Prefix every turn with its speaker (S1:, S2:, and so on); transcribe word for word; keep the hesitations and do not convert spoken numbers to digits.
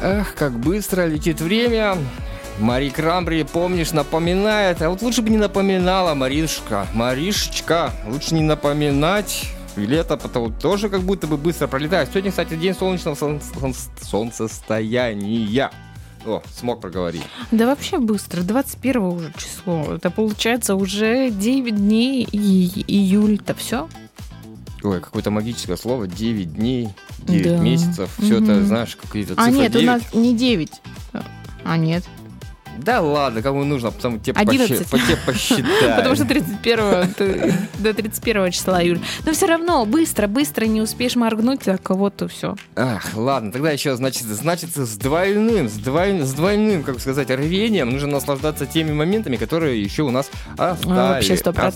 S1: Ах, как быстро летит время. Мари Крамбри, помнишь, напоминает. А вот лучше бы не напоминала, Маришка. Маришечка, лучше не напоминать. И лето потому тоже как будто бы быстро пролетает. Сегодня, кстати, день солнечного сон- сон- солнцестояния. О, смог проговорить.
S2: Да вообще быстро. двадцать первое уже число. Это получается уже девять дней и июль-то все.
S1: Ой, какое-то магическое слово. девять дней, девять
S2: Да.
S1: месяцев. Все
S2: Мгм.
S1: это, знаешь, какие-то цифры.
S2: А нет,
S1: девять.
S2: у нас не девять. А нет.
S1: Да ладно, кому нужно, потом тебе,
S2: одиннадцать.
S1: посчи- по- тебе посчитать.
S2: Потому что тридцать первого ты- до тридцать первого числа июля. Но все равно быстро, быстро не успеешь моргнуть, а кого-то все.
S1: Ах, ладно, тогда еще, значит, значит, с двойным, с двойным, с двойным, как сказать, рвением нужно наслаждаться теми моментами, которые еще у нас остались.
S2: Вообще сто процентов.